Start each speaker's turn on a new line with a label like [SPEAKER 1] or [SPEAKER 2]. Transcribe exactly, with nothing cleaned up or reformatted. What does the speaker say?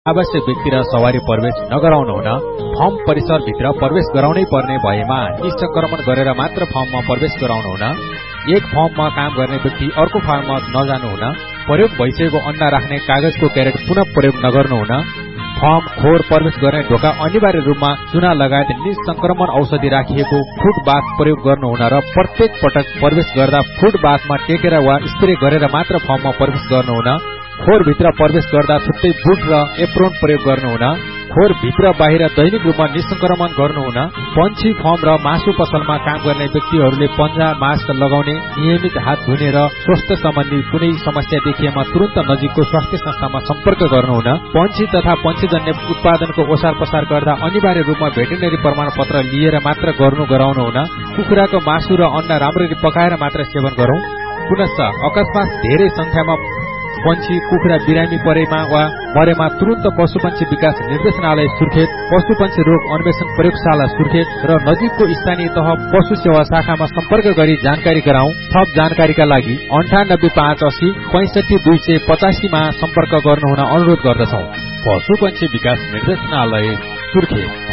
[SPEAKER 1] आवश्यक व्यक्ति र सवारी प्रवेश नगराउनु हुन, फर्म परिसर भित्र प्रवेश गराउनै पर्ने भएमा निसंक्रमण गरेर मात्र फर्ममा प्रवेश गराउनु हुन, एक फर्ममा काम गर्ने व्यक्ति अर्को फर्ममा नजानु हुन, प्रयोग भइसकेको अन्डा राख्ने कागजको क्यारेट पुनः प्रयोग नगर्नु हुन, फर्म खोर प्रवेश गर्ने ढोका अनिवार्य रूपमा चुना लगायत निसंक्रमण औषधि राखिएको फुट बाथ प्रयोग गर्नु हुन र प्रत्येक पटक प्रवेश गर्दा फुट बाथमा टेकेर वा स्प्रे गरेर मात्र फर्ममा प्रवेश गर्नु हुन, खोर भित्र प्रवेश गर्दा छुट्टै बुट र एप्रोन प्रयोग गर्नु हुन, खोर भित्र बाहिर दैनिक रूपमा निसंक्रमण गर्नु हुन, पन्छी फर्म र मासु पसलमा काम गर्ने व्यक्तिहरूले पन्जा मास्क लगाउने, नियमित हात धुने र स्वास्थ्य सम्बन्धी कुनै समस्या देखिएमा तुरन्त नजिकको स्वास्थ्य संस्थामा सम्पर्क गर्नु हुन, पन्छी तथा पन्छीजन्य उत्पादनको ओसार पसार गर्दा अनिवार्य रूपमा भेटेरिनरी प्रमाणपत्र लिएर मात्र गर्नु गराउनु हुन, कुखुराको मासु र अन्डा राम्ररी पकाएर मात्र सेवन गरौं। पुनश्च अकस्मात धेरै संख्यामा पन्छी कुखुरा बिरामी परेमा वा मरेमा तुरन्त पशुपन्छी विकास निर्देशनालय सुर्खेत, पशुपन्छी रोग अन्वेषण प्रयोगशाला सुर्खेत र नजिकको स्थानीय तह पशु सेवा शाखामा सम्पर्क गरी जानकारी गराउँ। थप जानकारीका लागि अन्ठानब्बे पाँच अस्सी पैंसठी दुई सय पचासीमा सम्पर्क गर्नुहुन अनुरोध गर्दछौं। पशुपन्छी विकास निर्देशनालय सुर्खेत।